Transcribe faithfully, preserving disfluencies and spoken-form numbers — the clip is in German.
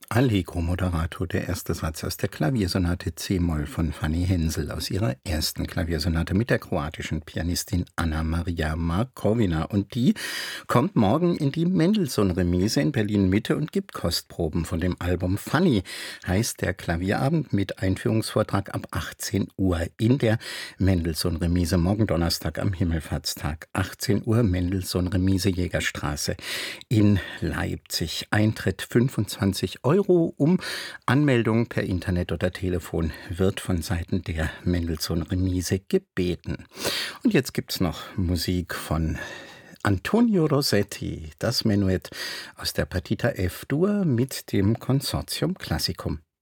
Allegro moderato, der erste Satz aus der Klaviersonate C-Moll von Fanny Hensel aus ihrer ersten Klaviersonate mit der kroatischen Pianistin Anna-Maria Markovina. Und die kommt morgen in die Mendelssohn-Remise in Berlin-Mitte und gibt Kostproben von dem Album Fanny. Heißt der Klavierabend mit Einführungsvortrag ab achtzehn Uhr in der Mendelssohn-Remise, morgen Donnerstag am Himmelfahrtstag. achtzehn Uhr, Mendelssohn-Remise, Jägerstraße in Leipzig. Eintritt fünfundzwanzig Euro. Um Anmeldung per Internet oder Telefon wird von Seiten der Mendelssohn-Remise gebeten. Und jetzt gibt's noch Musik von Antonio Rossetti, das Menuett aus der Partita F-Dur mit dem Consortium Classicum.